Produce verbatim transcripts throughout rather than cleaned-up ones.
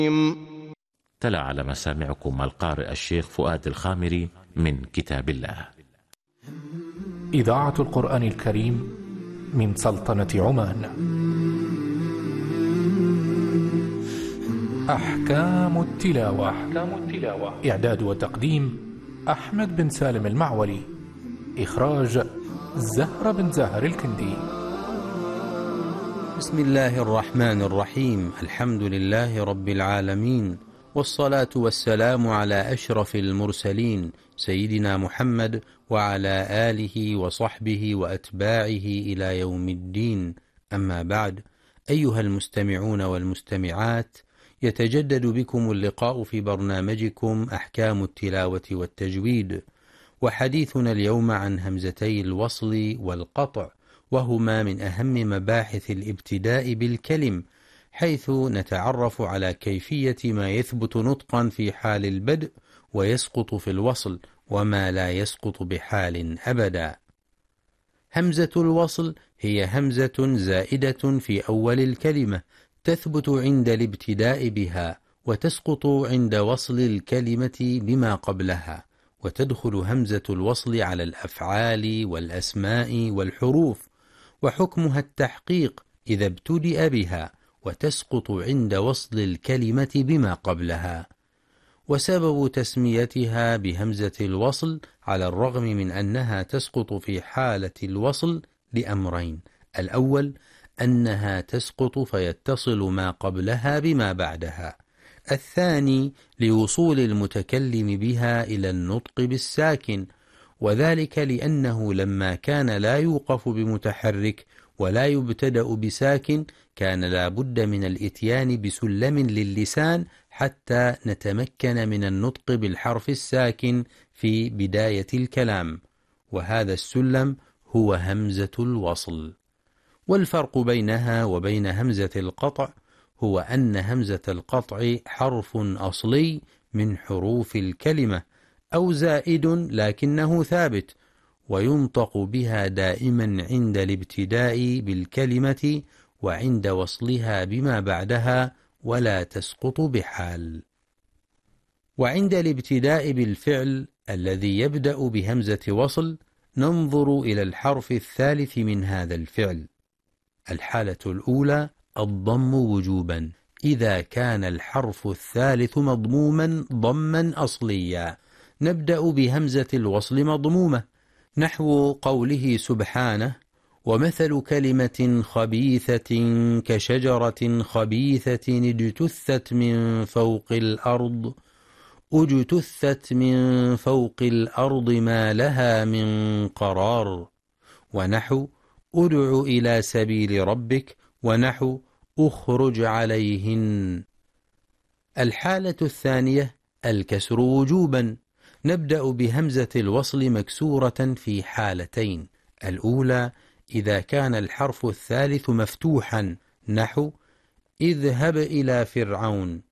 تلا على مسامعكم القارئ الشيخ فؤاد الخامري من كتاب الله. إذاعة القرآن الكريم من سلطنة عمان. أحكام التلاوة. أحكام التلاوة. إعداد وتقديم أحمد بن سالم المعولي. إخراج زهرة بن زهر الكندي. بسم الله الرحمن الرحيم. الحمد لله رب العالمين، والصلاة والسلام على أشرف المرسلين سيدنا محمد وعلى آله وصحبه وأتباعه إلى يوم الدين. أما بعد، أيها المستمعون والمستمعات، يتجدد بكم اللقاء في برنامجكم أحكام التلاوة والتجويد، وحديثنا اليوم عن همزتي الوصل والقطع، وهما من أهم مباحث الابتداء بالكلم، حيث نتعرف على كيفية ما يثبت نطقا في حال البدء ويسقط في الوصل، وما لا يسقط بحال أبدا. همزة الوصل هي همزة زائدة في أول الكلمة، تثبت عند الابتداء بها، وتسقط عند وصل الكلمة بما قبلها، وتدخل همزة الوصل على الأفعال والأسماء والحروف، وحكمها التحقيق إذا ابتدأ بها، وتسقط عند وصل الكلمة بما قبلها. وسبب تسميتها بهمزة الوصل على الرغم من أنها تسقط في حالة الوصل لأمرين: الأول أنها تسقط فيتصل ما قبلها بما بعدها، الثاني لوصول المتكلم بها إلى النطق بالساكن، وذلك لأنه لما كان لا يوقف بمتحرك ولا يبتدأ بساكن، كان لا بد من الإتيان بسلم للسان حتى نتمكن من النطق بالحرف الساكن في بداية الكلام، وهذا السلم هو همزة الوصل. والفرق بينها وبين همزة القطع هو أن همزة القطع حرف أصلي من حروف الكلمة، أو زائد لكنه ثابت، وينطق بها دائما عند الابتداء بالكلمة وعند وصلها بما بعدها، ولا تسقط بحال. وعند الابتداء بالفعل الذي يبدأ بهمزة وصل، ننظر إلى الحرف الثالث من هذا الفعل. الحالة الأولى الضم وجوبا، إذا كان الحرف الثالث مضموما ضما أصليا، نبدأ بهمزة الوصل مضمومة، نحو قوله سبحانه: ومثل كلمة خبيثة كشجرة خبيثة اجتثت من فوق الأرض اجتثت من فوق الأرض ما لها من قرار، ونحو ادع إلى سبيل ربك، ونحو اخرج عليهن. الحالة الثانية الكسر وجوبا، نبدأ بهمزة الوصل مكسورة في حالتين: الأولى إذا كان الحرف الثالث مفتوحا، نحو اذهب إلى فرعون،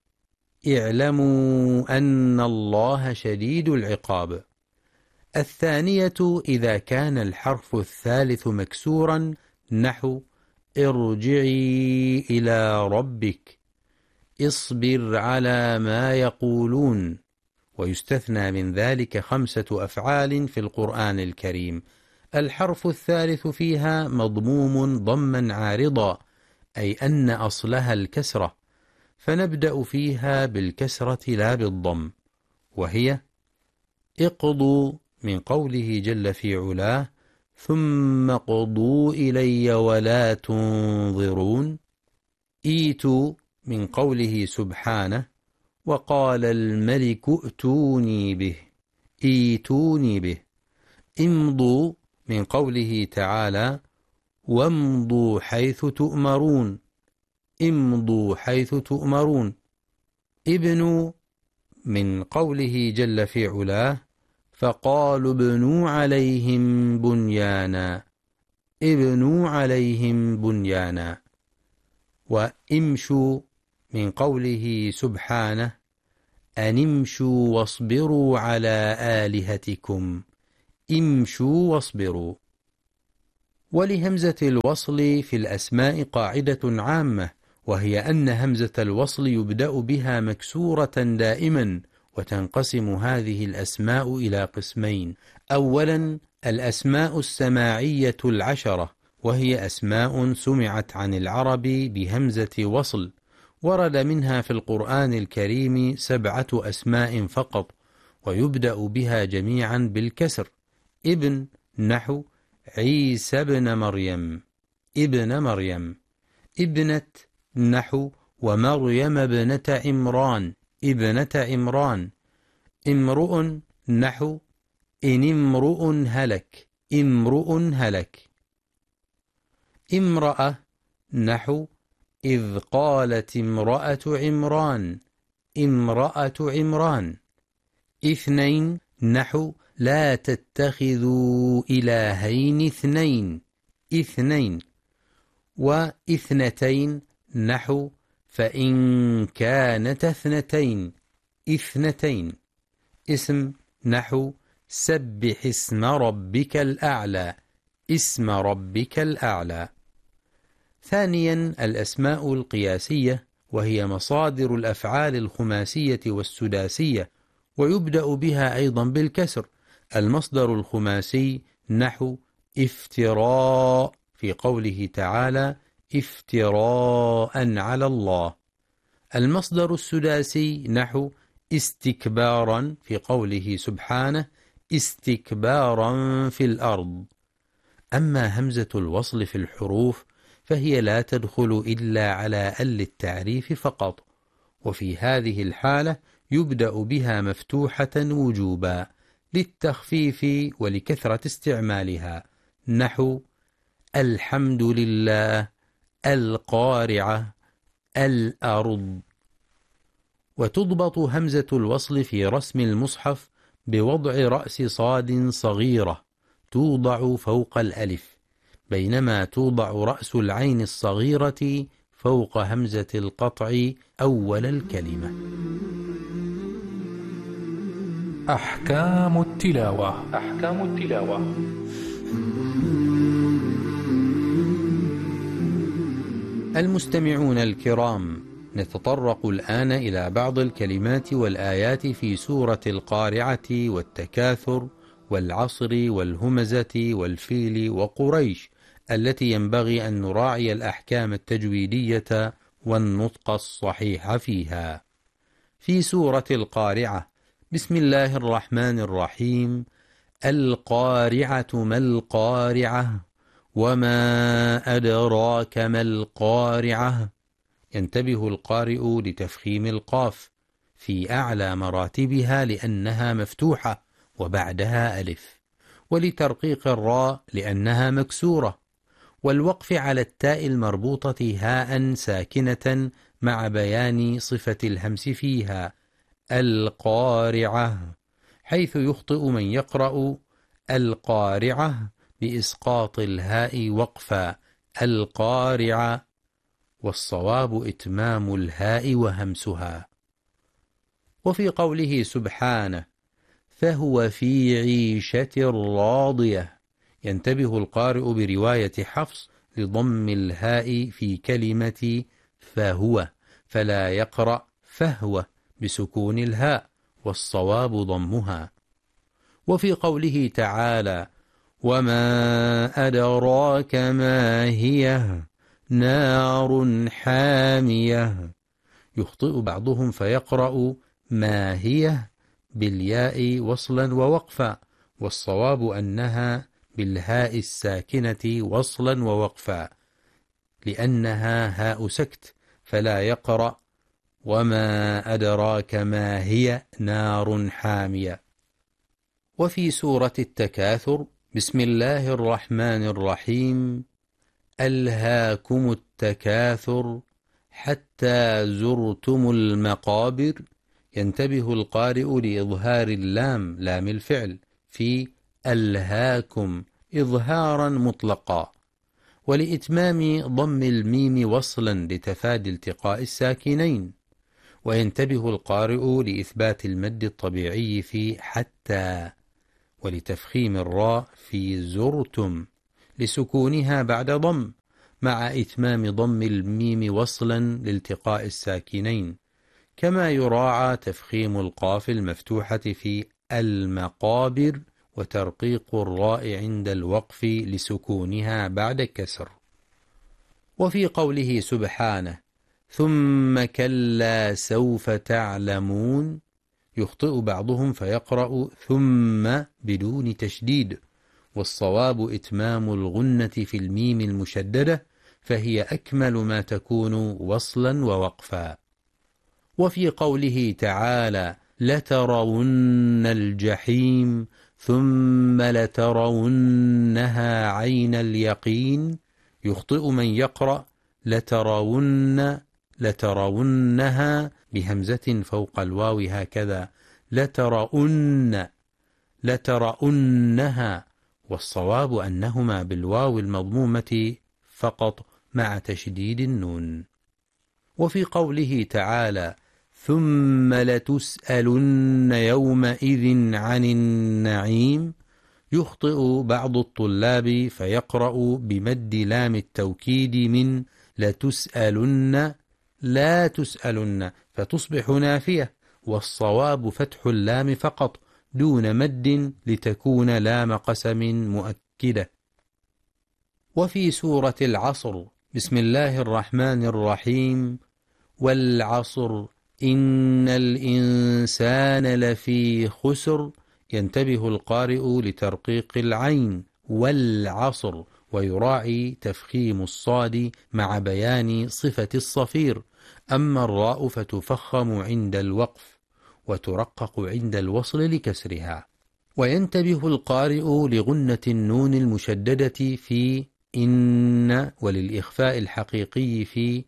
اعلموا أن الله شديد العقاب. الثانية إذا كان الحرف الثالث مكسورا، نحو ارجعي إلى ربك، اصبر على ما يقولون. ويستثنى من ذلك خمسة أفعال في القرآن الكريم، الحرف الثالث فيها مضموم ضما عارضا، أي أن أصلها الكسرة، فنبدأ فيها بالكسرة لا بالضم، وهي اقضوا من قوله جل في علاه: ثم قضوا إلي ولا تنظرون. ايتوا من قوله سبحانه: وقال الملك ائتوني به، ايتوني به. امضوا من قوله تعالى: وامضوا حيث تؤمرون، امضوا حيث تؤمرون. ابنوا من قوله جل في علاه: فقالوا ابنوا عليهم بنيانا، ابنوا عليهم بنيانا. وامشوا من قوله سبحانه: أن امشوا واصبروا على آلهتكم، امشوا واصبروا. ولهمزة الوصل في الأسماء قاعدة عامة، وهي أن همزة الوصل يبدأ بها مكسورة دائما. وتنقسم هذه الأسماء إلى قسمين: أولا الأسماء السماعية العشرة، وهي أسماء سمعت عن العرب بهمزة وصل، ورد منها في القرآن الكريم سبعة أسماء فقط، ويبدأ بها جميعا بالكسر: ابن نحو عيسى بن مريم، ابن مريم. ابنة نحو ومريم ابنة عمران، ابنة عمران. امرؤ نحو إن امرؤ هلك، امرؤ هلك. امرأة نحو إذ قالت امرأة عمران، امرأة عمران. اثنين نحو لا تتخذوا إلهين اثنين، اثنين. واثنتين نحو فإن كانت اثنتين، اثنتين. اسم نحو سبح اسم ربك الأعلى، اسم ربك الأعلى. ثانيا الأسماء القياسية، وهي مصادر الأفعال الخماسية والسداسية، ويبدأ بها أيضا بالكسر. المصدر الخماسي نحو افتراء في قوله تعالى افتراء على الله. المصدر السداسي نحو استكبارا في قوله سبحانه استكبارا في الأرض. أما همزة الوصل في الحروف فهي لا تدخل إلا على ال التعريف فقط، وفي هذه الحالة يبدأ بها مفتوحة وجوبا للتخفيف ولكثرة استعمالها، نحو الحمد لله، القارعة، الأرض. وتضبط همزة الوصل في رسم المصحف بوضع رأس صاد صغيرة توضع فوق الألف، بينما توضع رأس العين الصغيرة فوق همزة القطع أول الكلمة. أحكام التلاوة. أحكام التلاوة. المستمعون الكرام، نتطرق الآن إلى بعض الكلمات والآيات في سورة القارعة والتكاثر والعصر والهمزة والفيل وقريش، التي ينبغي أن نراعي الأحكام التجويدية والنطق الصحيح فيها. في سورة القارعة: بسم الله الرحمن الرحيم. القارعة ما القارعة وما أدراك ما القارعة. ينتبه القارئ لتفخيم القاف في أعلى مراتبها لأنها مفتوحة وبعدها ألف، ولترقيق الراء لأنها مكسورة، والوقف على التاء المربوطة هاء ساكنة مع بيان صفة الهمس فيها، القارعة، حيث يخطئ من يقرأ القارعة بإسقاط الهاء وقفا، القارعة، والصواب إتمام الهاء وهمسها. وفي قوله سبحانه: فهو في عيشة راضية، ينتبه القارئ برواية حفص لضم الهاء في كلمة فهو، فلا يقرأ فهو بسكون الهاء، والصواب ضمها. وفي قوله تعالى: وما أدراك ما هي نار حامية، يخطئ بعضهم فيقرأ ما هي بالياء وصلا ووقفا، والصواب أنها بالهاء الساكنة وصلا ووقفا، لأنها هاء سكت، فلا يقرأ وما أدراك ما هي نار حامية. وفي سورة التكاثر: بسم الله الرحمن الرحيم. ألهاكم التكاثر حتى زرتم المقابر، ينتبه القارئ لإظهار اللام، لام الفعل، في ألهاكم إظهارا مطلقا، ولإتمام ضم الميم وصلا لتفادي التقاء الساكنين. وينتبه القارئ لإثبات المد الطبيعي في حتى، ولتفخيم الراء في زرتم لسكونها بعد ضم، مع إتمام ضم الميم وصلا لالتقاء الساكنين، كما يراعى تفخيم القاف المفتوحة في المقابر وترقيق الراء عند الوقف لسكونها بعد الكسر. وفي قوله سبحانه ثم كلا سوف تعلمون يخطئ بعضهم فيقرأ ثم بدون تشديد، والصواب إتمام الغنة في الميم المشددة، فهي أكمل ما تكون وصلا ووقفا. وفي قوله تعالى لترون الجحيم ثم لترونها عين اليقين يخطئ من يقرأ لترون لترونها بهمزة فوق الواو هكذا لترون لترونها، والصواب أنهما بالواو المضمومة فقط مع تشديد النون. وفي قوله تعالى ثم لتسألن يومئذ عن النعيم يخطئ بعض الطلاب فيقرأ بمد لام التوكيد من لتسألن لا تسألن فتصبح نافية، والصواب فتح اللام فقط دون مد لتكون لام قسم مؤكدة. وفي سورة العصر بسم الله الرحمن الرحيم والعصر إن الإنسان لفي خسر ينتبه القارئ لترقيق العين والعصر، ويراعي تفخيم الصاد مع بيان صفة الصفير. أما الراء فتفخم عند الوقف وترقق عند الوصل لكسرها. وينتبه القارئ لغنة النون المشددة في إن وللإخفاء الحقيقي في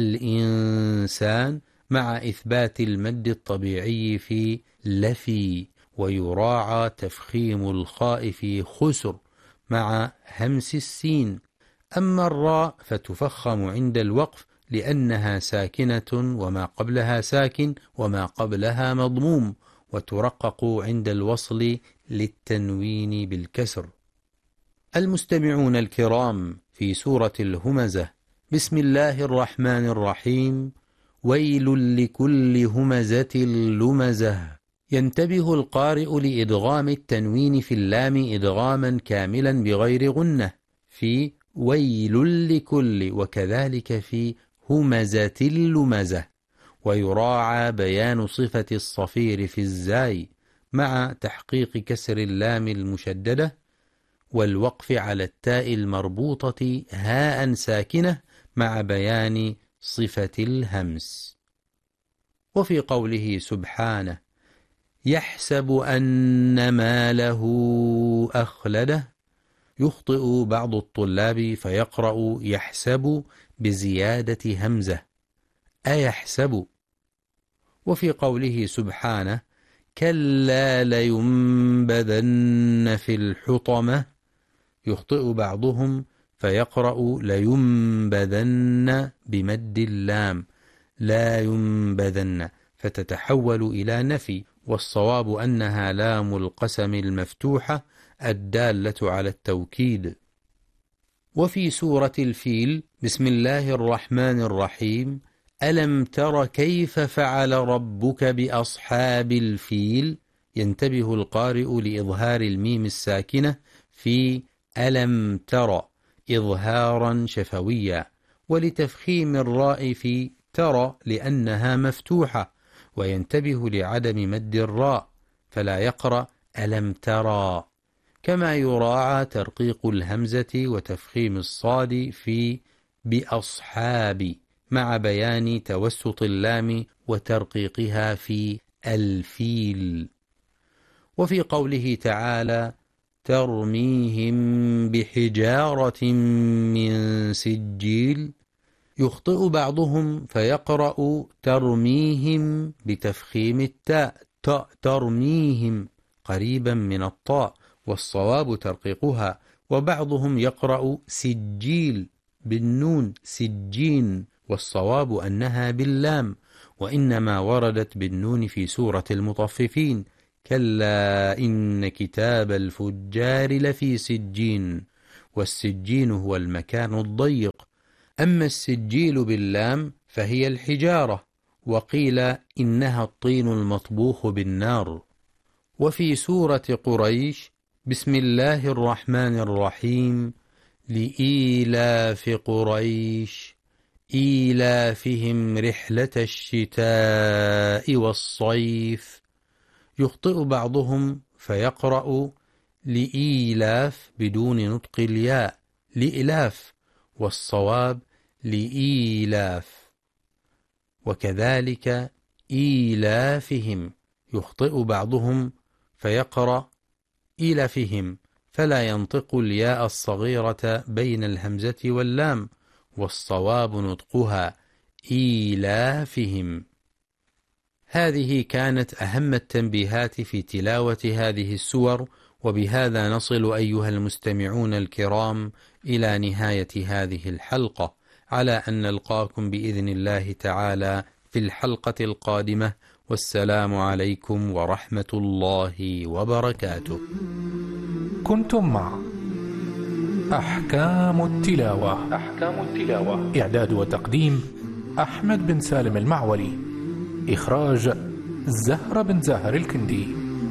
الإنسان مع إثبات المد الطبيعي في لفي، ويراعى تفخيم الخاء في خسر مع همس السين. أما الراء فتفخم عند الوقف لأنها ساكنة وما قبلها ساكن وما قبلها مضموم، وترقق عند الوصل للتنوين بالكسر. المستمعون الكرام، في سورة الهمزة بسم الله الرحمن الرحيم ويل لكل همزة لمزة ينتبه القارئ لإدغام التنوين في اللام إدغاما كاملا بغير غنة في ويل لكل، وكذلك في همزة لمزة، ويراعى بيان صفة الصفير في الزاي مع تحقيق كسر اللام المشددة والوقف على التاء المربوطة هاء ساكنة مع بيان صفة الهمس. وفي قوله سبحانه يحسب أن ماله أخلده يخطئ بعض الطلاب فيقرأ يحسب بزيادة همزة أيحسب. وفي قوله سبحانه كلا لينبذن في الحطمة يخطئ بعضهم فيقرأ لينبذن بمد اللام لا ينبذن فتتحول إلى نفي، والصواب أنها لام القسم المفتوحة الدالة على التوكيد. وفي سورة الفيل بسم الله الرحمن الرحيم ألم تر كيف فعل ربك بأصحاب الفيل ينتبه القارئ لإظهار الميم الساكنة في ألم تر إظهارا شفويا، ولتفخيم الراء في ترى لأنها مفتوحة، وينتبه لعدم مد الراء فلا يقرأ ألم ترى، كما يراعى ترقيق الهمزة وتفخيم الصاد في بأصحاب مع بيان توسط اللام وترقيقها في الفيل. وفي قوله تعالى ترميهم بحجارة من سجيل يخطئ بعضهم فيقرأ ترميهم بتفخيم التاء ترميهم قريبا من الطاء، والصواب ترقيقها، وبعضهم يقرأ سجيل بالنون سجين، والصواب أنها باللام، وإنما وردت بالنون في سورة المطففين كلا إن كتاب الفجار لفي سجين، والسجين هو المكان الضيق، أما السجيل باللام فهي الحجارة، وقيل إنها الطين المطبوخ بالنار. وفي سورة قريش: بسم الله الرحمن الرحيم، لإيلاف قريش إيلافهم رحلة الشتاء والصيف. يخطئ بعضهم فيقرأ لإيلاف بدون نطق الياء لإلاف، والصواب لإيلاف. وكذلك إيلافهم يخطئ بعضهم فيقرأ إيلافهم، فلا ينطق الياء الصغيرة بين الهمزة واللام، والصواب نطقها إيلافهم. هذه كانت أهم التنبيهات في تلاوة هذه السور، وبهذا نصل أيها المستمعون الكرام إلى نهاية هذه الحلقة، على أن نلقاكم بإذن الله تعالى في الحلقة القادمة، والسلام عليكم ورحمة الله وبركاته. كنتم مع أحكام التلاوة. أحكام التلاوة إعداد وتقديم أحمد بن سالم المعولي. إخراج زهرة بن زاهر الكندي.